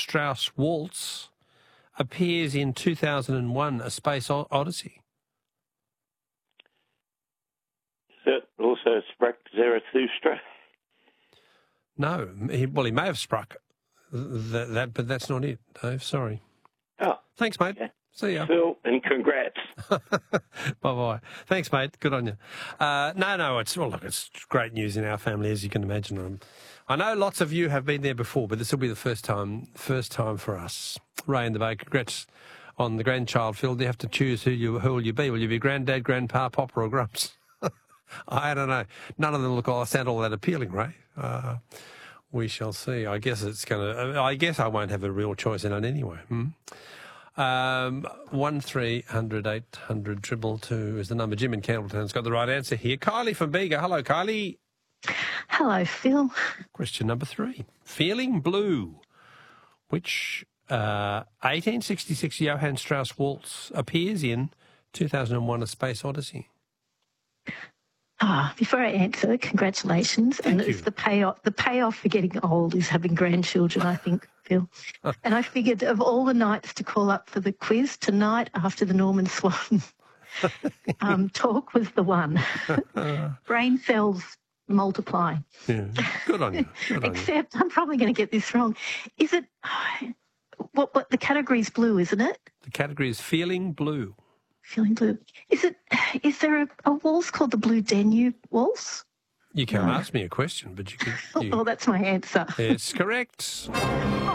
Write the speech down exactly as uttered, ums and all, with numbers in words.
Strauss waltz appears in two thousand one, A Space Odyssey? Is that also struck Zarathustra? No. He, well, he may have struck that, that, but that's not it, Dave. Sorry. Oh. Thanks, mate. Okay. See ya. Phil, and congrats. Bye-bye. Thanks, mate. Good on you. Uh, no, no, it's, well, look, it's great news in our family, as you can imagine. Um, I know lots of you have been there before, but this will be the first time first time for us. Ray in the Bay, congrats on the grandchild, Phil. Do you have to choose who you who will you be? Will you be granddad, grandpa, papa or grumps? I don't know. None of them look all sound all that appealing, Ray. Uh, we shall see. I guess it's going to... I guess I won't have a real choice in it anyway. Hmm? Um, one three hundred eight hundred triple two is the number. Jim in Campbelltown's got the right answer here. Kylie from Bega. Hello, Kylie. Hello, Phil. Question number three. Feeling Blue. Which uh, eighteen sixty-six Johann Strauss waltz appears in two thousand one, A Space Odyssey? Ah, before I answer, congratulations. Thank and you. it's the payoff. The payoff for getting old is having grandchildren, I think, Phil. And I figured of all the nights to call up for the quiz, tonight after the Norman Swan um, talk was the one. Brain cells multiply. Yeah, good on you. Good on Except I'm probably going to get this wrong. Is it? What? What? The category is blue, isn't it? The category is Feeling Blue. Feeling blue. Is it? Is there a, a waltz called the Blue Danube Waltz? You can't No. ask me a question, but you can. You, Oh, that's my answer. it's correct.